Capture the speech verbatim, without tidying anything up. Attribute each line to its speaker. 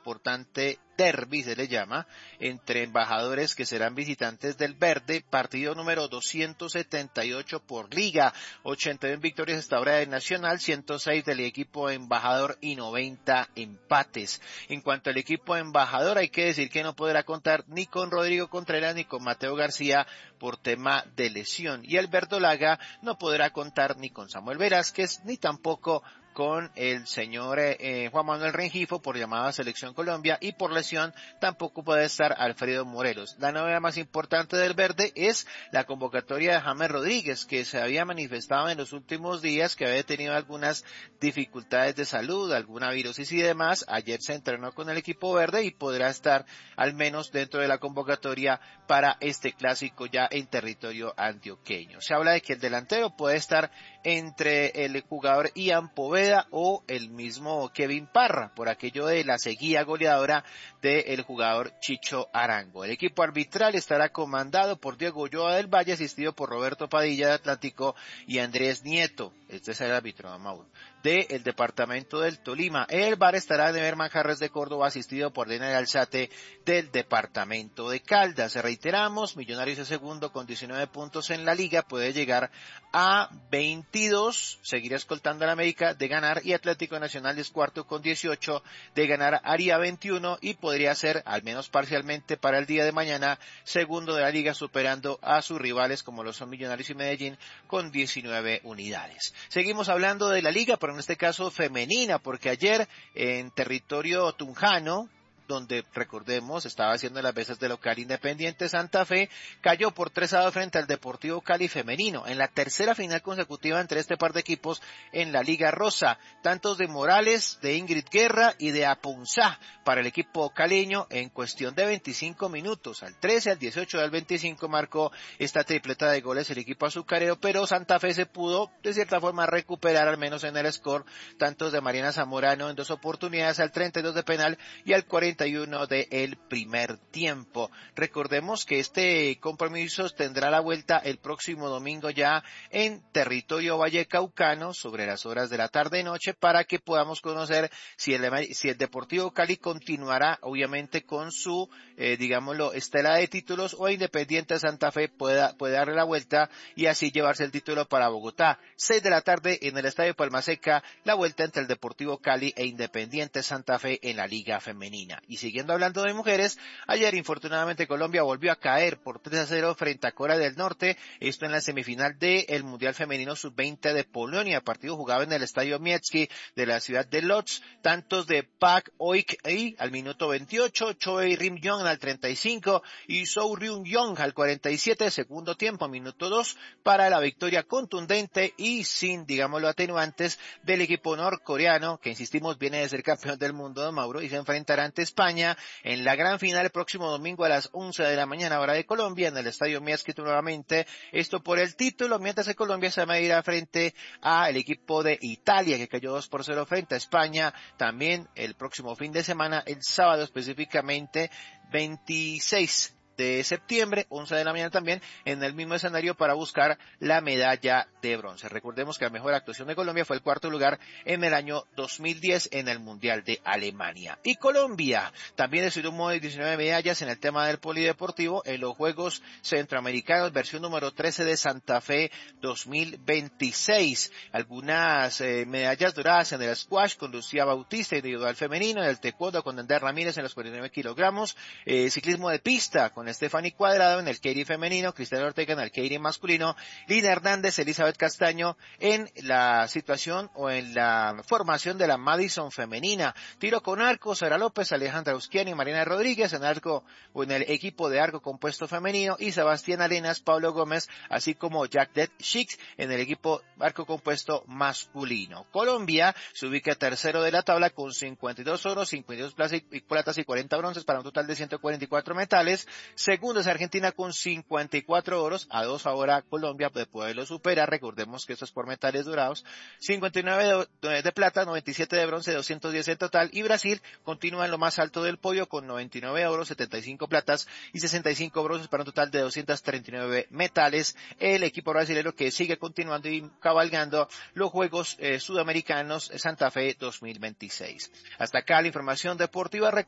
Speaker 1: importante derbi, se le llama, entre embajadores que serán visitantes del verde, partido número doscientos setenta y ocho por liga, ochenta y uno victorias hasta ahora del Nacional, ciento seis del equipo embajador y noventa empates. En cuanto al equipo embajador, hay que decir que no podrá contar ni con Rodrigo Contreras ni con Mateo García por tema de lesión, y el verdolaga no podrá contar ni con Samuel Velázquez ni tampoco con el señor eh, Juan Manuel Rengifo por llamada Selección Colombia, y por lesión tampoco puede estar Alfredo Morelos. La novedad más importante del verde es la convocatoria de James Rodríguez, que se había manifestado en los últimos días que había tenido algunas dificultades de salud, alguna virosis y demás. Ayer se entrenó con el equipo verde y podrá estar al menos dentro de la convocatoria para este clásico ya en territorio antioqueño. Se habla de que el delantero puede estar entre el jugador Ian Poveda o el mismo Kevin Parra, por aquello de la seguida goleadora del jugador Chicho Arango. El equipo arbitral estará comandado por Diego Ulloa del Valle, asistido por Roberto Padilla de Atlántico y Andrés Nieto, este es el árbitro, Mauro, del departamento del Tolima. El V A R estará de Manjarres de Córdoba, asistido por Daniel Alzate del departamento de Caldas. Reiteramos, Millonarios es segundo con diecinueve puntos en la liga, puede llegar a veintidós, seguirá escoltando a la América de ganar, y Atlético Nacional es cuarto con dieciocho, de ganar haría veintiuno y podría ser, al menos parcialmente para el día de mañana, segundo de la liga, superando a sus rivales como lo son Millonarios y Medellín con diecinueve unidades. Seguimos hablando de la liga, pero en este caso femenina, porque ayer en territorio tunjano, donde, recordemos, estaba haciendo las veces de local Independiente Santa Fe, cayó por tres a dos frente al Deportivo Cali femenino, en la tercera final consecutiva entre este par de equipos en la Liga Rosa, tantos de Morales, de Ingrid Guerra y de Apunzá para el equipo caleño en cuestión de veinticinco minutos, al trece, al dieciocho y al veinticinco marcó esta tripleta de goles el equipo azucarero, pero Santa Fe se pudo de cierta forma recuperar al menos en el score, tantos de Mariana Zamorano en dos oportunidades, al treinta y dos de penal y al cuarenta y uno de el primer tiempo. Recordemos que este compromiso tendrá la vuelta el próximo domingo ya en territorio vallecaucano sobre las horas de la tarde noche, para que podamos conocer si el, si el Deportivo Cali continuará obviamente con su eh, digámoslo estela de títulos, o Independiente Santa Fe pueda, puede darle la vuelta y así llevarse el título para Bogotá. Seis de la tarde en el Estadio Palmaseca, la vuelta entre el Deportivo Cali e Independiente Santa Fe en la Liga Femenina. Y siguiendo hablando de mujeres, ayer infortunadamente Colombia volvió a caer por tres a cero frente a Corea del Norte, esto en la semifinal del Mundial Femenino sub veinte de Polonia, partido jugado en el Estadio Miecki de la ciudad de Lodz, tantos de Park Oik-hee al minuto veintiocho, Choi Rim-yong al treinta y cinco y Soo Ryun-yong al cuarenta y siete, segundo tiempo, minuto dos, para la victoria contundente y sin, digámoslo, atenuantes del equipo norcoreano, que insistimos viene de ser campeón del mundo, don Mauro, y se enfrentará ante España en la gran final el próximo domingo a las once de la mañana hora de Colombia en el Estadio Miesquito nuevamente, esto por el título, mientras que Colombia se medirá frente al equipo de Italia que cayó dos por cero frente a España también el próximo fin de semana, el sábado específicamente veintiséis de septiembre, once de la mañana también, en el mismo escenario para buscar la medalla de bronce. Recordemos que la mejor actuación de Colombia fue el cuarto lugar en el año dos mil diez en el Mundial de Alemania. Y Colombia también desfiló diecinueve medallas en el tema del polideportivo en los Juegos Centroamericanos, versión número trece de Santa Fe dos mil veintiséis. Algunas eh, medallas doradas en el squash con Lucía Bautista individual femenino, en el taekwondo con Ander Ramírez en los cuarenta y nueve kilogramos, eh, ciclismo de pista con Stephanie Cuadrado en el Keiri femenino, Cristian Ortega en el Keiri masculino, Lina Hernández, Elizabeth Castaño en la situación o en la formación de la Madison femenina, tiro con arco, Sara López, Alejandra Usquiani y Mariana Rodríguez en arco o en el equipo de arco compuesto femenino, y Sebastián Arenas, Pablo Gómez, así como Jack Det Schicks en el equipo arco compuesto masculino. Colombia se ubica tercero de la tabla con cincuenta y dos oros, cincuenta y dos platas y cuarenta bronces para un total de ciento cuarenta y cuatro metales. Segundo es Argentina con cincuenta y cuatro oros, a dos ahora Colombia de poderlo superar, recordemos que esto es por metales dorados, cincuenta y nueve de, de plata, noventa y siete de bronce, doscientos diez en total, y Brasil continúa en lo más alto del podio con noventa y nueve oros, setenta y cinco platas y sesenta y cinco bronces para un total de doscientos treinta y nueve metales, el equipo brasileño que sigue continuando y cabalgando los Juegos eh, Sudamericanos Santa Fe dos mil veintiséis. Hasta acá la información deportiva.